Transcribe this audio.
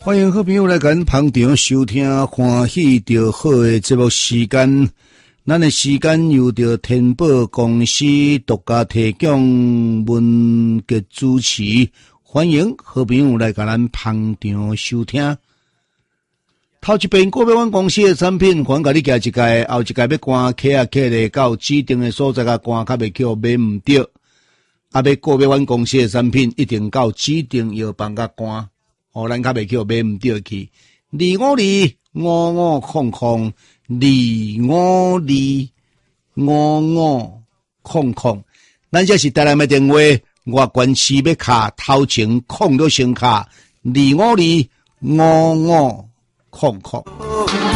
欢迎好朋友来跟捧场收听欢喜就好的节目时间。咱的时间由着天宝公司独家提供文嘅主持，欢迎好朋友来跟咱捧场收听。头一遍国标湾公司的产品，还甲你寄一届，后一届要关客啊客咧到指定的所在甲关较袂去买唔着。啊，要国标湾公司的产品，一定到指定药房甲关。咱较袂去买唔着去，2525500，2525500，咱这是台南的电话，外关市要卡头前空了先卡2525500。